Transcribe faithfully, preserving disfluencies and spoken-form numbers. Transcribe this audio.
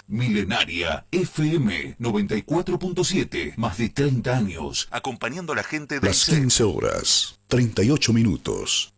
Milenaria F M noventa y cuatro punto siete. Más de treinta años acompañando a la gente de Las quince horas, treinta y ocho minutos.